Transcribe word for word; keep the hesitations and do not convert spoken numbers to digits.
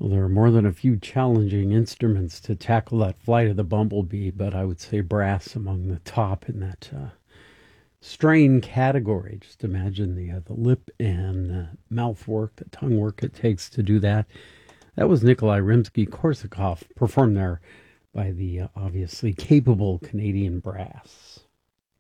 Well, there are more than a few challenging instruments to tackle that flight of the bumblebee, but I would say brass among the top in that uh, strain category. Just imagine the uh, the lip and uh, mouth work, the tongue work it takes to do that. That was Nikolai Rimsky-Korsakov, performed there by the uh, obviously capable Canadian brass.